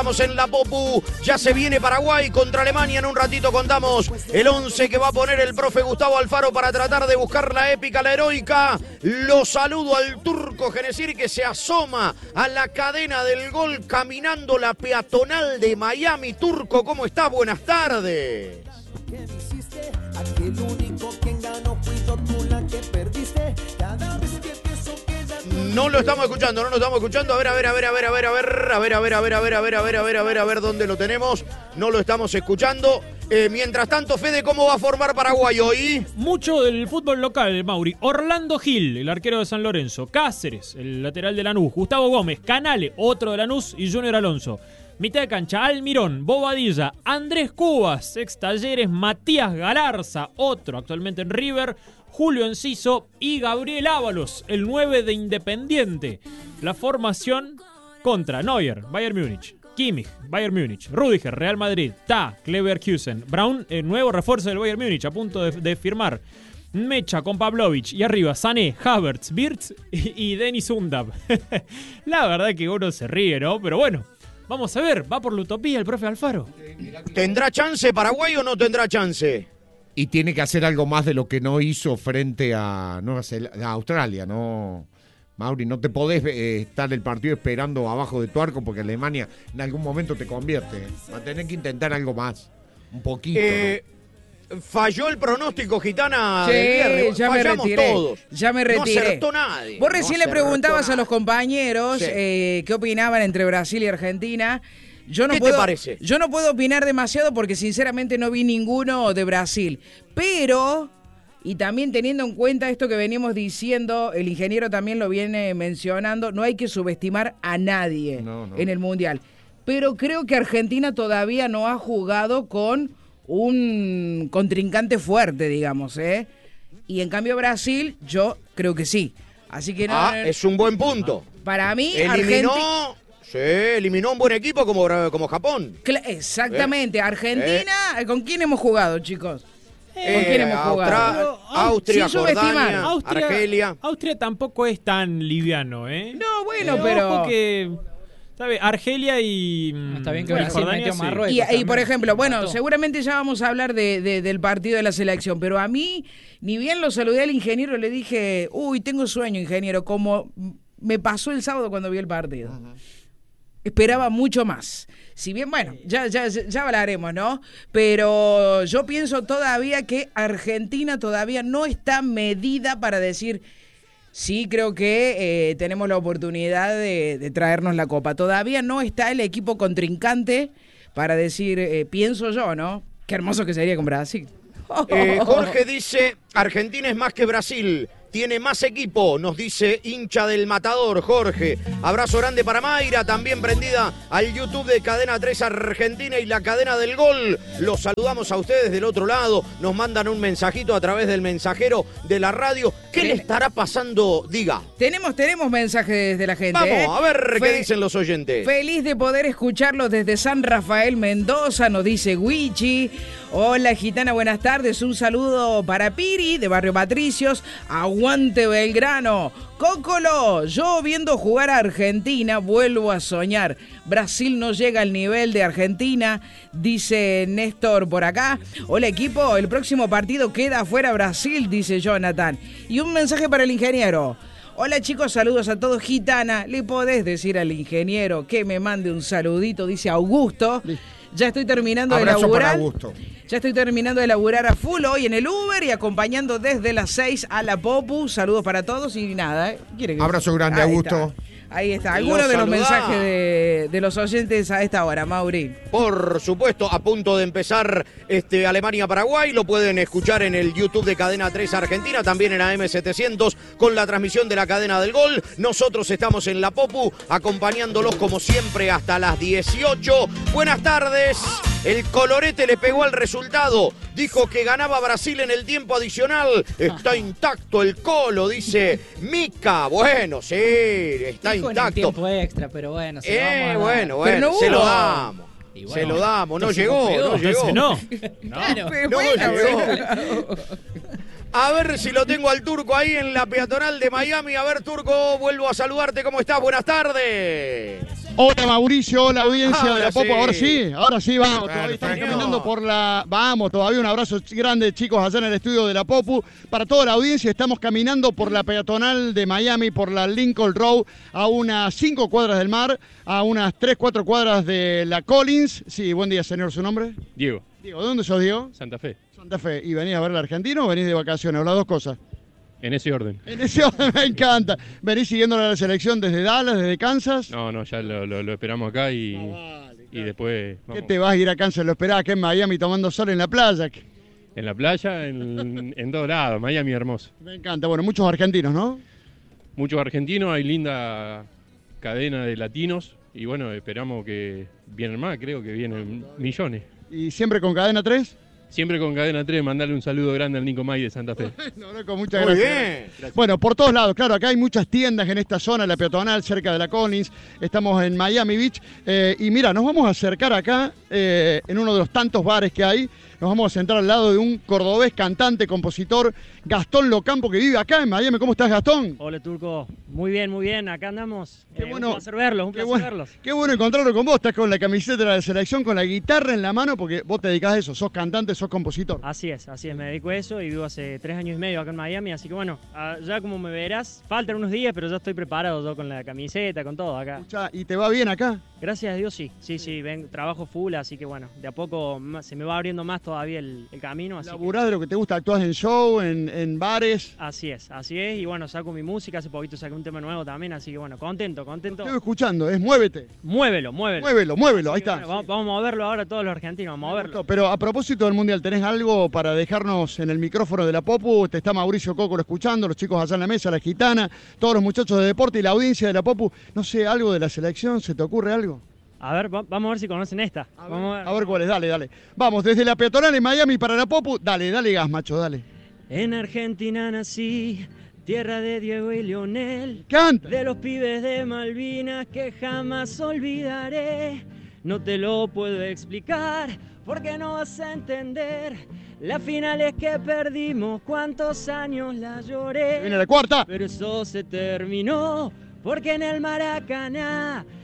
Estamos en la Popu, ya se viene Paraguay contra Alemania, en un ratito contamos el 11 que va a poner el profe Gustavo Alfaro para tratar de buscar la épica, la heroica. Lo saludo al turco Genesir que se asoma a la cadena del gol caminando la peatonal de Miami. Turco, ¿cómo estás? Buenas tardes. No lo estamos escuchando, A ver dónde lo tenemos. No lo estamos escuchando. Mientras tanto, Fede, ¿cómo va a formar Paraguay hoy? Mucho del fútbol local, Mauri. Orlando Gil, el arquero de San Lorenzo. Cáceres, el lateral de Lanús. Gustavo Gómez, Canale, otro de Lanús. Y Junior Alonso. Mitad de cancha, Almirón, Bobadilla, Andrés Cubas, ex Talleres, Matías Galarza, otro actualmente en River, Julio Enciso y Gabriel Ábalos, el 9 de Independiente. La formación contra Neuer, Bayern Múnich, Kimmich, Bayern Múnich, Rüdiger, Real Madrid, Ta, Leverkusen, Braun, el nuevo refuerzo del Bayern Múnich, a punto de firmar. Mecha con Pavlovic y arriba Sané, Havertz, Wirtz y Denis Undav. La verdad que uno se ríe, ¿no? Pero bueno. Vamos a ver, va por la utopía el profe Alfaro. ¿Tendrá chance Paraguay o no tendrá chance? Y tiene que hacer algo más de lo que no hizo frente a Australia, ¿no? Mauri, no te podés estar el partido esperando abajo de tu arco porque Alemania en algún momento te convierte. Va a tener que intentar algo más, un poquito. ¿no? Falló el pronóstico, Gitana. Sí, del viernes. ya me Fallamos retiré. todos. Ya me retiré. No acertó nadie. Vos recién le preguntabas a los compañeros Sí. qué opinaban entre Brasil y Argentina. ¿Qué te parece? Yo no puedo opinar demasiado porque sinceramente no vi ninguno de Brasil. Pero, y también teniendo en cuenta esto que venimos diciendo, el ingeniero también lo viene mencionando, no hay que subestimar a nadie en el Mundial. Pero creo que Argentina todavía no ha jugado con un contrincante fuerte, digamos, ¿eh? Y en cambio Brasil, yo creo que sí. Así que no. Es un buen punto. Para mí, eliminó un buen equipo como Japón. Exactamente. Argentina, ¿con quién hemos jugado, chicos? ¿Con quién hemos jugado? Austria, Sin subestimar. Jordania, Argelia. Austria tampoco es tan liviano, ¿eh? No, bueno, pero... Ojo que, ¿sabe? Argelia y está bien que Brasil metió Marruecos. Y por ejemplo, bueno, seguramente ya vamos a hablar del partido de la selección, pero a mí, ni bien lo saludé al ingeniero, le dije, tengo sueño, ingeniero, como me pasó el sábado cuando vi el partido. Uh-huh. Esperaba mucho más. Si bien, bueno, ya hablaremos, ¿no? Pero yo pienso todavía que Argentina todavía no está medida para decir... Sí, creo que tenemos la oportunidad de traernos la copa. Todavía no está el equipo contrincante para decir, pienso yo, ¿no? Qué hermoso que sería con Brasil. Jorge dice, Argentina es más que Brasil. Tiene más equipo, nos dice hincha del Matador, Jorge. Abrazo grande para Mayra, también prendida al YouTube de Cadena 3 Argentina y la cadena del gol. Los saludamos a ustedes del otro lado. Nos mandan un mensajito a través del mensajero de la radio. ¿Qué le estará pasando? Diga. Tenemos mensajes de la gente. Vamos, a ver qué dicen los oyentes. Feliz de poder escucharlos desde San Rafael, Mendoza, nos dice Wichi. Hola, Gitana, buenas tardes. Un saludo para Piri, de Barrio Patricios. Aguante Belgrano. Cócolo, yo viendo jugar a Argentina vuelvo a soñar. Brasil no llega al nivel de Argentina, dice Néstor por acá. Hola equipo, el próximo partido queda fuera Brasil, dice Jonathan. Y un mensaje para el ingeniero. Hola chicos, saludos a todos. Gitana, ¿le podés decir al ingeniero que me mande un saludito? Dice Augusto. Ya estoy terminando de laburar. Ya estoy terminando de laburar a full hoy en el Uber y acompañando desde las 6 a la Popu. Saludos para todos y nada. Abrazo grande, Augusto. Ahí está. Algunos de los mensajes de los oyentes a esta hora, Mauri. Por supuesto, a punto de empezar Alemania-Paraguay. Lo pueden escuchar en el YouTube de Cadena 3 Argentina, también en AM700 con la transmisión de la cadena del gol. Nosotros estamos en la Popu acompañándolos como siempre hasta las 18. Buenas tardes. El colorete le pegó al resultado. Dijo que ganaba Brasil en el tiempo adicional. Está intacto el colo, dice Mica. Bueno, sí, está intacto. En el tiempo extra, pero bueno. Bueno, se lo damos. Bueno, se lo damos. No llegó. No. A ver si lo tengo al Turco ahí en la peatonal de Miami. A ver, Turco, vuelvo a saludarte. ¿Cómo estás? Buenas tardes. Hola Mauricio, hola audiencia de la Popo. Sí. Ahora sí, vamos. Todavía estamos caminando por la... Vamos, todavía un abrazo grande, chicos, allá en el estudio de la Popu. Para toda la audiencia, estamos caminando por la peatonal de Miami, por la Lincoln Road, a unas 5 cuadras del mar, a unas 3-4 cuadras de la Collins. Sí, buen día, señor. ¿Su nombre? Diego. Diego, ¿de dónde sos, Diego? Santa Fe. Santa Fe. ¿Y venís a ver al argentino o venís de vacaciones? O las dos cosas. En ese orden. En ese orden me encanta. ¿Venís siguiendo la selección desde Dallas, desde Kansas? No, ya lo esperamos acá y después... ¿Qué Vamos. te vas a ir a Kansas? ¿Lo esperás acá en Miami tomando sol en la playa? En la playa, en todos lados. Miami hermoso. Me encanta. Bueno, muchos argentinos, ¿no? Muchos argentinos, hay linda cadena de latinos y bueno, esperamos que vienen más, creo que vienen millones. ¿Y siempre con Cadena 3? Siempre con Cadena 3, mandarle un saludo grande al Nico May de Santa Fe. No, loco, muchas Muy gracias. bien. Bueno, por todos lados, claro, acá hay muchas tiendas en esta zona, la peatonal, cerca de la Collins. Estamos en Miami Beach. Y mira, nos vamos a acercar acá, en uno de los tantos bares que hay. Nos vamos a sentar al lado de un cordobés, cantante, compositor, Gastón Locampo, que vive acá en Miami. ¿Cómo estás, Gastón? Hola, Turco. Muy bien. Acá andamos. Qué bueno. Un placer verlos, verlos. Qué bueno encontrarlo con vos. Estás con la camiseta de la selección, con la guitarra en la mano, porque vos te dedicás a eso. Sos cantante, sos compositor. Así es. Me dedico a eso y vivo hace 3 años y medio acá en Miami. Así que bueno, ya como me verás, faltan unos días, pero ya estoy preparado yo con la camiseta, con todo acá. Escuchá, ¿y te va bien acá? Gracias a Dios, sí. Trabajo full, así que bueno, de a poco se me va abriendo más todavía el camino. Así ¿Laburás de lo que te gusta? ¿Actuás en show, en bares? Así es. Y bueno, saco mi música. Hace poquito saqué un tema nuevo también, así que bueno, contento. Estoy escuchando, es Muévete. Muévelo. Muévelo, ahí está. Bueno, vamos a verlo ahora todos los argentinos, vamos a verlo. Pero a propósito del Mundial, ¿tenés algo para dejarnos en el micrófono de la Popu? Te está Mauricio Cócolo escuchando, los chicos allá en la mesa, la gitana, todos los muchachos de deporte y la audiencia de la Popu. No sé, algo de la selección, ¿se te ocurre algo? A ver, vamos a ver si conocen esta. A ver cuál es, dale. Vamos, desde la peatonal en Miami para la Popu. Dale gas, macho, dale. En Argentina nací, tierra de Diego y Lionel. ¡Canta! De los pibes de Malvinas que jamás olvidaré. No te lo puedo explicar porque no vas a entender. Las finales que perdimos, cuántos años la lloré. Viene la cuarta. Pero eso se terminó porque en el Maracaná